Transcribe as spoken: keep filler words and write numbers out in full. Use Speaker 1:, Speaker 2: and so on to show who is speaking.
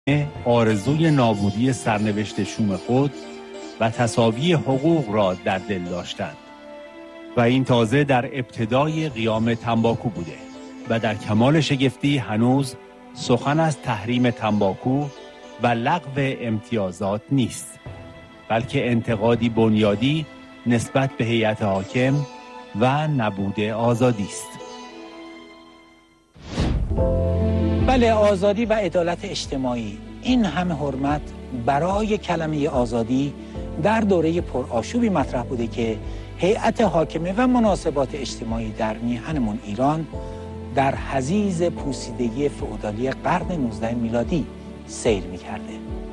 Speaker 1: آرزوی نابودی سرنوشت شوم خود و تساوی حقوق را در دل داشتند و این تازه در ابتدای قیام تنباکو بوده و در کمال شگفتی هنوز سخن از تحریم تنباکو و لغو امتیازات نیست، بلکه انتقادی بنیادی نسبت به هیئت حاکم و نبود آزادی است.
Speaker 2: بله، آزادی و عدالت اجتماعی، این همه حرمت برای کلمه آزادی در دوره پرآشوبی مطرح بوده که هیئت حاکمه و مناسبات اجتماعی در میهنمون ایران در حضیض پوسیدگی فئودالی قرن نوزدهم میلادی سیر می‌کرده.